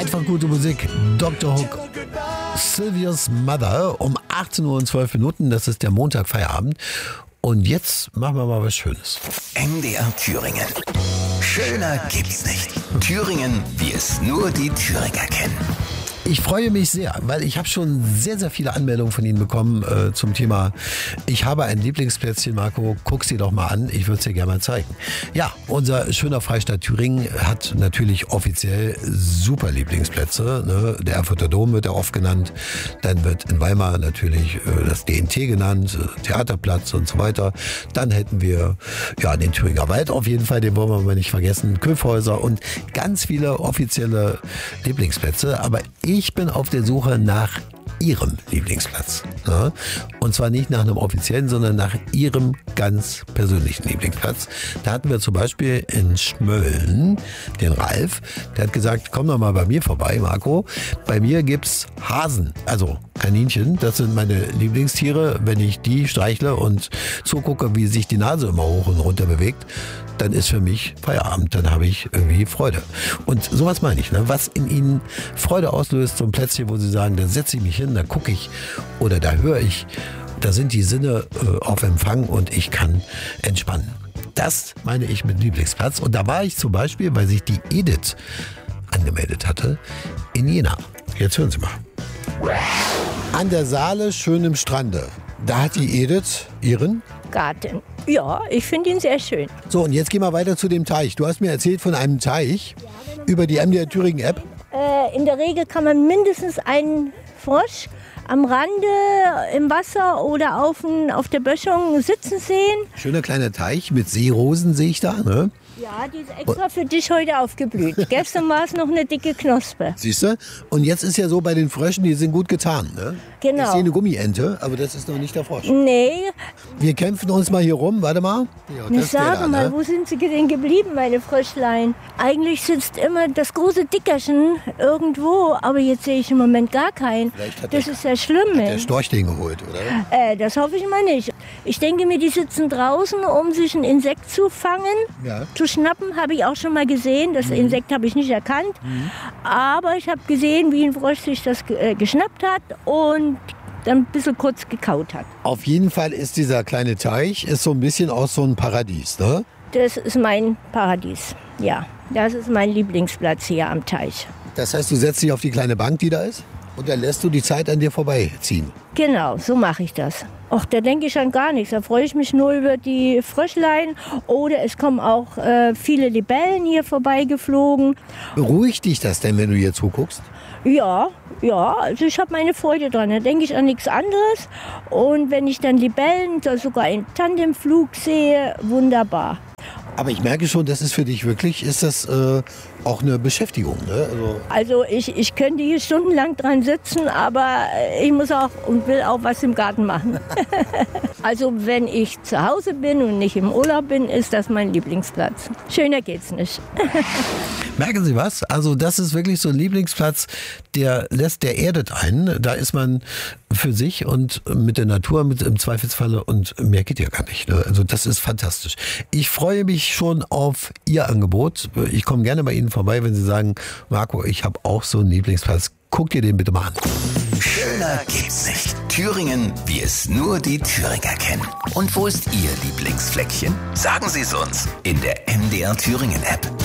Einfach gute Musik. Dr. Hook, Sylvia's Mother um 18:12 Uhr. Das ist der Montagfeierabend. Und jetzt machen wir mal was Schönes. MDR Thüringen. Schöner gibt's nicht. Thüringen, wie es nur die Thüringer kennen. Ich freue mich sehr, weil ich habe schon sehr, sehr viele Anmeldungen von Ihnen bekommen zum Thema ich habe ein Lieblingsplätzchen, Marco, guck sie doch mal an, ich würde es dir gerne mal zeigen. Ja, unser schöner Freistaat Thüringen hat natürlich offiziell super Lieblingsplätze. Ne? Der Erfurter Dom wird ja oft genannt, dann wird in Weimar natürlich das DNT genannt, Theaterplatz und so weiter. Dann hätten wir ja den Thüringer Wald auf jeden Fall, den wollen wir mal nicht vergessen, Köfhäuser und ganz viele offizielle Lieblingsplätze, aber ich bin auf der Suche nach Ihrem Lieblingsplatz. Ja? Und zwar nicht nach einem offiziellen, sondern nach Ihrem ganz persönlichen Lieblingsplatz. Da hatten wir zum Beispiel in Schmölln den Ralf. Der hat gesagt, komm doch mal bei mir vorbei, Marco. Bei mir gibt's Hasen, also Kaninchen. Das sind meine Lieblingstiere. Wenn ich die streichle und zugucke, wie sich die Nase immer hoch und runter bewegt, dann ist für mich Feierabend. Dann habe ich irgendwie Freude. Und sowas meine ich, ne? Was in Ihnen Freude auslöst, so ein Plätzchen, wo Sie sagen, da setze ich mich hin, da gucke ich oder da höre ich, da sind die Sinne auf Empfang und ich kann entspannen. Das meine ich mit Lieblingsplatz. Und da war ich zum Beispiel, weil sich die Edith angemeldet hatte, in Jena. Jetzt hören Sie mal. An der Saale, schön im Strande. Da hat die Edith ihren Garten. Ja, ich finde ihn sehr schön. So, und jetzt gehen wir weiter zu dem Teich. Du hast mir erzählt von einem Teich über die MDR Thüringen App. In der Regel kann man mindestens einen Frosch am Rande im Wasser oder auf der Böschung sitzen sehen. Schöner kleiner Teich mit Seerosen sehe ich da, ne? Ja, die ist extra für dich heute aufgeblüht. Gestern war es noch eine dicke Knospe. Siehst du? Und jetzt ist ja so bei den Fröschen, die sind gut getan, ne? Genau. Ich sehe eine Gummiente, aber das ist noch nicht der Frosch. Nee. Wir kämpfen uns mal hier rum, warte mal. Ja, Na, sag mal, wo sind sie denn geblieben, meine Fröschlein? Eigentlich sitzt immer das große Dickerchen irgendwo, aber jetzt sehe ich im Moment gar keinen. Das ist ja schlimm. Hat der Storch den geholt, oder? Das hoffe ich mal nicht. Ich denke mir, die sitzen draußen, um sich ein Insekt zu fangen. Ja. Zu schnappen habe ich auch schon mal gesehen. Das Insekt habe ich nicht erkannt. Aber ich habe gesehen, wie ein Frosch sich das geschnappt hat und dann ein bisschen kurz gekaut hat. Auf jeden Fall ist dieser kleine Teich ist so ein bisschen aus so einem Paradies, ne? Das ist mein Paradies, ja. Das ist mein Lieblingsplatz hier am Teich. Das heißt, du setzt dich auf die kleine Bank, die da ist, und dann lässt du die Zeit an dir vorbeiziehen. Genau, so mache ich das. Och, da denke ich an gar nichts. Da freue ich mich nur über die Fröschlein. Oder es kommen auch viele Libellen hier vorbeigeflogen. Beruhigt dich das denn, wenn du hier zuguckst? Ja, also ich habe meine Freude dran. Da denke ich an nichts anderes. Und wenn ich dann Libellen, sogar einen Tandemflug sehe, wunderbar. Aber ich merke schon, das ist für dich wirklich, ist das auch eine Beschäftigung, ne? Also ich könnte hier stundenlang dran sitzen, aber ich muss auch und will auch was im Garten machen. Also wenn ich zu Hause bin und nicht im Urlaub bin, ist das mein Lieblingsplatz. Schöner geht's nicht. Merken Sie was? Also das ist wirklich so ein Lieblingsplatz, der erdet einen. Da ist man für sich und mit der Natur mit im Zweifelsfalle und mehr geht ja gar nicht. Ne? Also das ist fantastisch. Ich freue mich schon auf Ihr Angebot. Ich komme gerne bei Ihnen vorbei, wenn Sie sagen, Marco, ich habe auch so einen Lieblingsplatz. Guck dir den bitte mal an. Schöner gibt's nicht. Thüringen, wie es nur die Thüringer kennen. Und wo ist Ihr Lieblingsfleckchen? Sagen Sie es uns in der MDR Thüringen App.